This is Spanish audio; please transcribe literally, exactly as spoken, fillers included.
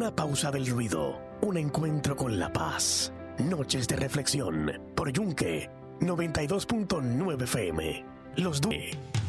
Una pausa del ruido, un encuentro con la paz. Noches de reflexión por Yunque noventa y dos punto nueve F M. Los du